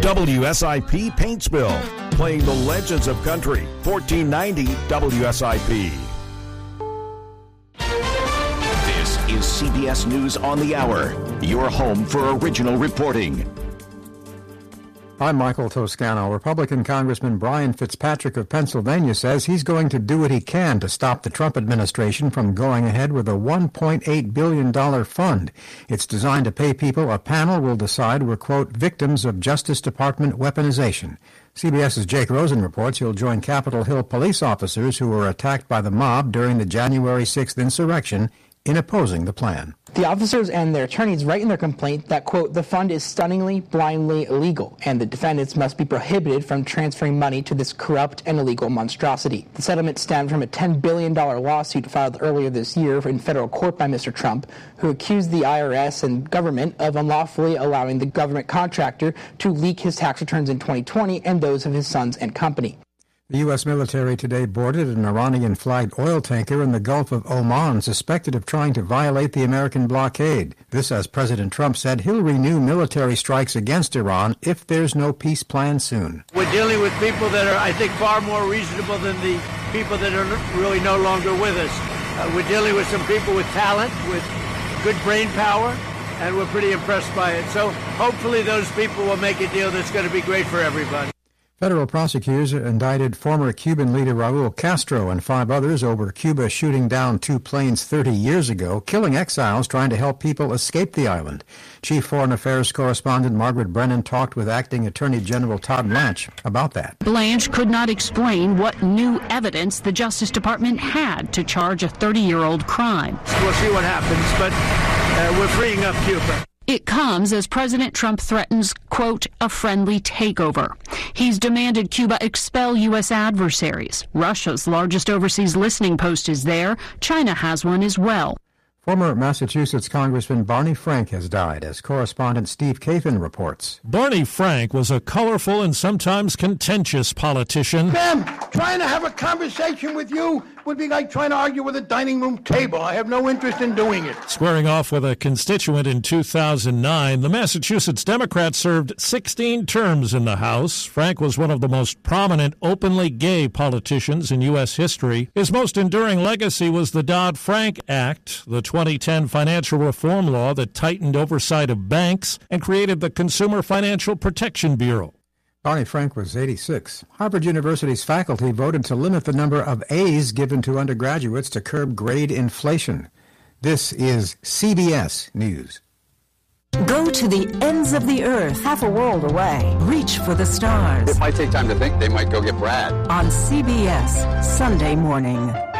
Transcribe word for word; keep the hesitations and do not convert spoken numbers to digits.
W S I P Paintsville, playing the legends of country. fourteen ninety W S I P. This is C B S News on the Hour, your home for original reporting. I'm Michael Toscano. Republican Congressman Brian Fitzpatrick of Pennsylvania says he's going to do what he can to stop the Trump administration from going ahead with a one point eight billion dollars fund. It's designed to pay people a panel will decide were, quote, victims of Justice Department weaponization. CBS's Jake Rosen reports he'll join Capitol Hill police officers who were attacked by the mob during the January sixth insurrection in opposing the plan. The officers and their attorneys write in their complaint that, quote, the fund is stunningly, blindly illegal, and the defendants must be prohibited from transferring money to this corrupt and illegal monstrosity. The settlement stemmed from a ten billion dollars lawsuit filed earlier this year in federal court by Mister Trump, who accused the I R S and government of unlawfully allowing the government contractor to leak his tax returns in twenty twenty and those of his sons and company. The U S military today boarded an Iranian-flagged oil tanker in the Gulf of Oman suspected of trying to violate the American blockade. This, as President Trump said, he'll renew military strikes against Iran if there's no peace plan soon. We're dealing with people that are, I think, far more reasonable than the people that are really no longer with us. Uh, we're dealing with some people with talent, with good brain power, and we're pretty impressed by it. So hopefully those people will make a deal that's going to be great for everybody. Federal prosecutors indicted former Cuban leader Raul Castro and five others over Cuba shooting down two planes thirty years ago, killing exiles trying to help people escape the island. Chief Foreign Affairs correspondent Margaret Brennan talked with Acting Attorney General Todd Blanche about that. Blanche could not explain what new evidence the Justice Department had to charge a thirty-year-old crime. We'll see what happens, but uh, we're freeing up Cuba. It comes as President Trump threatens, quote, a friendly takeover. He's demanded Cuba expel U S adversaries. Russia's largest overseas listening post is there. China has one as well. Former Massachusetts Congressman Barney Frank has died, as correspondent Steve Kathan reports. Barney Frank was a colorful and sometimes contentious politician. Ma'am, trying to have a conversation with you would be like trying to argue with a dining room table. I have no interest in doing it. Squaring off with a constituent in two thousand nine, the Massachusetts Democrat served sixteen terms in the House. Frank was one of the most prominent openly gay politicians in U S history. His most enduring legacy was the Dodd-Frank Act, the twenty ten financial reform law that tightened oversight of banks and created the Consumer Financial Protection Bureau. Barney Frank was eighty-six. Harvard University's faculty voted to limit the number of A's given to undergraduates to curb grade inflation. This is C B S News. Go to the ends of the earth, half a world away. Reach for the stars. It might take time to think. They might go get Brad. On C B S Sunday Morning.